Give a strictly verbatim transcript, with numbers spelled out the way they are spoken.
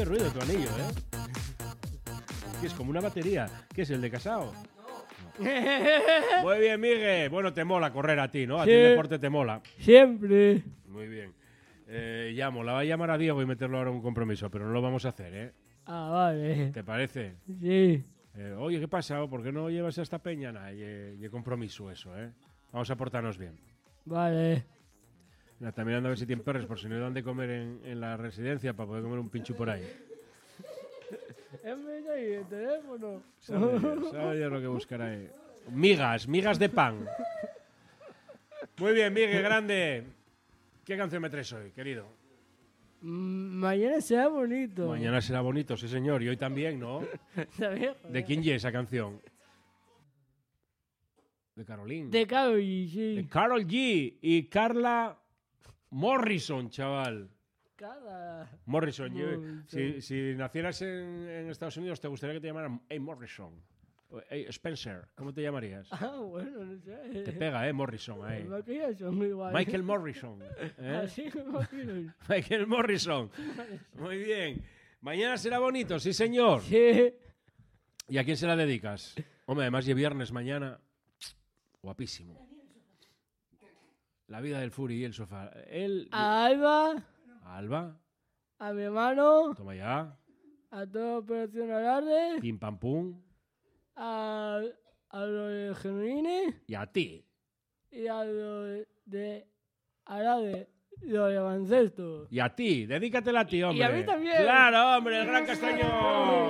hace ruido tu anillo, ¿eh? Que es como una batería. ¿Qué es, el de casado? No. Muy bien, Miguel. Bueno, te mola correr a ti, ¿no? A Sí. ti el deporte te mola. Siempre. Muy bien. Eh, llamo, la va a llamar a Diego y meterlo ahora en un compromiso, pero no lo vamos a hacer, ¿eh? Ah, vale. ¿Te parece? Sí. Eh, oye, ¿qué pasa? ¿Por qué no llevas a esta peña? Nah, y, y compromiso eso, ¿eh? Vamos a portarnos bien. Vale. Mira, también ando a ver si tienen perros, por si no dan de comer en, en la residencia para poder comer un pincho por ahí. Es verdad, y el teléfono. Sabe Dios, sabe Dios lo que buscará ahí. Migas, migas de pan. Muy bien, Miguel, grande. ¿Qué canción me traes hoy, querido? Mm, Mañana será bonito. Mañana será bonito, sí señor, y hoy también, ¿no? ¿Sabes? ¿De quién es esa canción? De Caroline. De Karol G, sí. De Karol G y Carla Morrison, chaval. Cada... Morrison. yo- Morrison. si, si nacieras en, en Estados Unidos, ¿te gustaría que te llamaran Hey Morrison? O, Hey Spencer, ¿cómo te llamarías? Ah, bueno, no sé. Te pega, ¿eh? Morrison, ahí. Me imagino son igual. Michael Morrison. ¿eh? Así me imagino. Michael Morrison. Muy bien. Mañana será bonito, sí, señor. Sí. ¿Y a quién se la dedicas? Hombre, además de viernes mañana. Guapísimo. La vida del Furi y el sofá. Él. A Alba, a Alba. a mi hermano, Toma ya. a toda Operación Alarde, Pim pam pum. a, a los de Genuine Y a ti. y a los de Alarde, los de Baloncesto. Y a ti. Dedícatela a ti, hombre. a mí también. Claro, hombre, el gran Castañón.